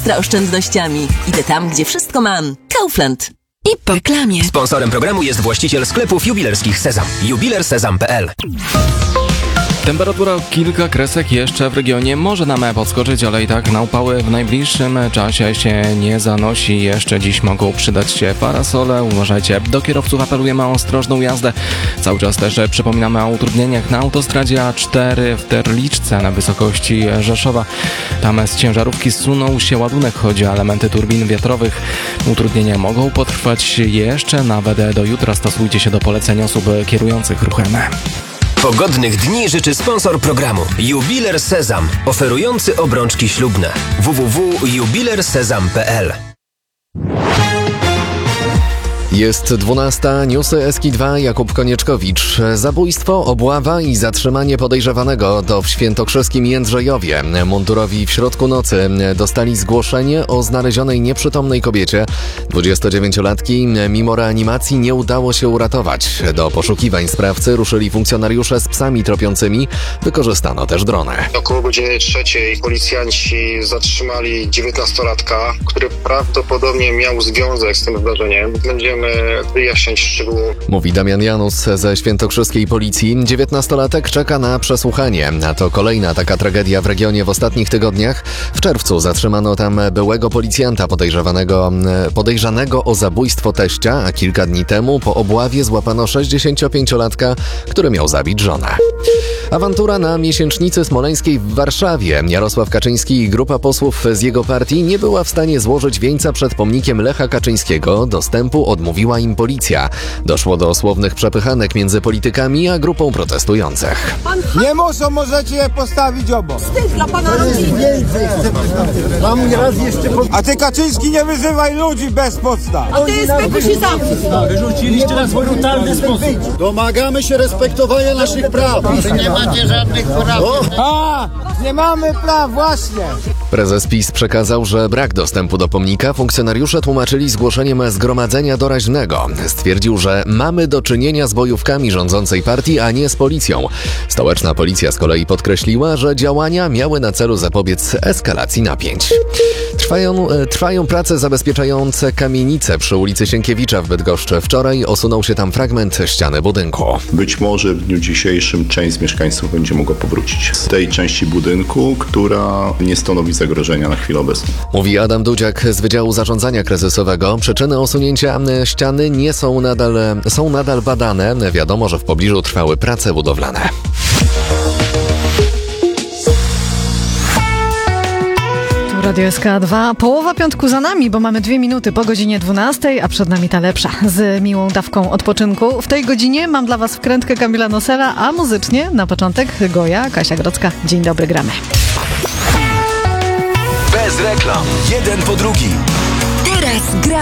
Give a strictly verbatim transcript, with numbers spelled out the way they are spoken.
ekstra oszczędnościami. Idę tam, gdzie wszystko mam. Kaufland. I po reklamie. Sponsorem programu jest właściciel sklepów jubilerskich Sezam. jubiler sezam kropka p l. Temperatura kilka kresek jeszcze w regionie może nam podskoczyć, ale i tak na upały w najbliższym czasie się nie zanosi. Jeszcze dziś mogą przydać się parasole. Uważajcie, do kierowców apelujemy o ostrożną jazdę. Cały czas też przypominamy o utrudnieniach na autostradzie A cztery w Terliczce na wysokości Rzeszowa. Tam z ciężarówki zsunął się ładunek, chodzi o elementy turbin wiatrowych. Utrudnienia mogą potrwać jeszcze nawet do jutra. Stosujcie się do poleceń osób kierujących ruchem. Pogodnych dni życzy sponsor programu Jubiler Sezam, oferujący obrączki ślubne. w w w kropka jubiler sezam kropka p l. Jest dwunasta, newsy S K dwa, Jakub Konieczkowicz. Zabójstwo, obława i zatrzymanie podejrzewanego to w świętokrzyskim Jędrzejowie. Mundurowi w środku nocy dostali zgłoszenie o znalezionej nieprzytomnej kobiecie. dwudziestodziewięciolatki mimo reanimacji nie udało się uratować. Do poszukiwań sprawcy ruszyli funkcjonariusze z psami tropiącymi. Wykorzystano też dronę. Około godziny trzeciej policjanci zatrzymali dziewiętnastolatka, który prawdopodobnie miał związek z tym zdarzeniem. Będziemy wyjaśniać szczegóły. Mówi Damian Janus ze świętokrzyskiej policji. dziewiętnastolatek czeka na przesłuchanie. A to kolejna taka tragedia w regionie w ostatnich tygodniach. W czerwcu zatrzymano tam byłego policjanta podejrzewanego, podejrzanego o zabójstwo teścia, a kilka dni temu po obławie złapano sześćdziesięciopięciolatka, który miał zabić żonę. Awantura na miesięcznicy smoleńskiej w Warszawie. Jarosław Kaczyński i grupa posłów z jego partii nie była w stanie złożyć wieńca przed pomnikiem Lecha Kaczyńskiego. Dostępu odmówiła im policja. Doszło do słownych przepychanek między politykami a grupą protestujących. Nie muszą, możecie je postawić obok. Wstyd dla pana rodziny. A ty, Kaczyński, nie wyzywaj ludzi bez podstaw. A ty jest wypuść i zamknij. Wyrzuciliście nas w brutalny sposób. Domagamy się respektowania naszych praw. Nie macie żadnych praw. A, nie mamy praw, właśnie. Prezes PiS przekazał, że brak dostępu do pomnika funkcjonariusze tłumaczyli zgłoszeniem zgromadzenia doraźnego. Stwierdził, że mamy do czynienia z bojówkami rządzącej partii, a nie z policją. Stołeczna policja z kolei podkreśliła, że działania miały na celu zapobiec eskalacji napięć. Trwają, trwają prace zabezpieczające kamienice przy ulicy Sienkiewicza w Bydgoszczy. Wczoraj osunął się tam fragment ściany budynku. Być może w dniu dzisiejszym część z mieszkańców będzie mogła powrócić z tej części budynku, która nie stanowi zagrożenia na chwilę obecną. Mówi Adam Dudziak z Wydziału Zarządzania Kryzysowego. Przyczyny osunięcia ściany nie są nadal, są nadal badane. Wiadomo, że w pobliżu trwały prace budowlane. Radio S K dwa. Połowa piątku za nami, bo mamy dwie minuty po godzinie dwunastej, a przed nami ta lepsza z miłą dawką odpoczynku. W tej godzinie mam dla was wkrętkę Kamila Nosela, a muzycznie na początek Goja, Kasia Grodzka. Dzień dobry, gramy. Bez reklam. Jeden po drugim. Teraz gra.